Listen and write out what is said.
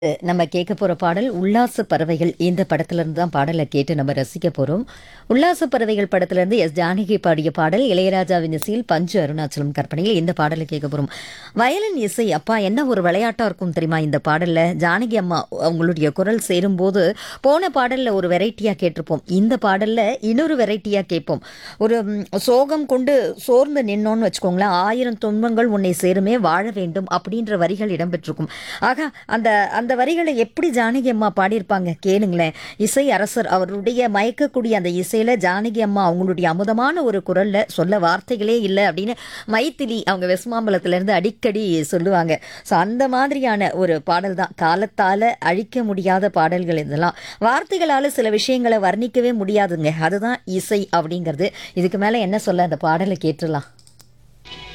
நம்ம கேட்க போற பாடல் உல்லாச பறவைகள் இந்த படத்துல இருந்து தான் பாடலை கேட்டு நம்ம ரசிக்க போறோம். உல்லாச பறவைகள் படத்துல இருந்து எஸ் ஜானகி பாடிய பாடல் இளையராஜாவின் இசையில் பஞ்சு அருணாச்சலம் கற்பனையில் இந்த பாடலை கேட்க போறோம். வயலின் இசை அப்பா என்ன ஒரு விளையாட்டா இருக்கும் தெரியுமா இந்த பாடல்ல. ஜானகி அம்மா அவங்களுடைய குரல் சேரும்போது போன பாடல்ல ஒரு வெரைட்டியா கேட்டிருப்போம், இந்த பாடல்ல இன்னொரு வெரைட்டியா கேட்போம். ஒரு சோகம் கொண்டு சோர்ந்து நின்னோன்னு வச்சுக்கோங்களேன், 1000 துன்பங்கள் உன்னை சேருமே வாழ வேண்டும் அப்படின்ற வரிகள் இடம்பெற்றிருக்கும். ஆக அந்த அந்த வரிகளை எப்படி ஜானகி அம்மா பாடியிருப்பாங்க கேளுங்களேன். இசை அரசர் அவருடைய மயக்கக்கூடிய அந்த இசையில ஜானகி அம்மா அவங்களுடைய அமுதமான ஒரு குரல்ல சொல்ல வார்த்தைகளே இல்லை அப்படின்னு மைத்திலி அவங்க வெஸ்மாம்பலத்துல இருந்து அடிக்கடி சொல்லுவாங்க. ஸோ அந்த மாதிரியான ஒரு பாடல் தான், காலத்தால அழிக்க முடியாத பாடல்கள் இதெல்லாம். வார்த்தைகளால சில விஷயங்களை வர்ணிக்கவே முடியாதுங்க, அதுதான் இசை அப்படிங்கிறது. இதுக்கு மேல என்ன சொல்ல, அந்த பாடலை கேட்டுடலாம்.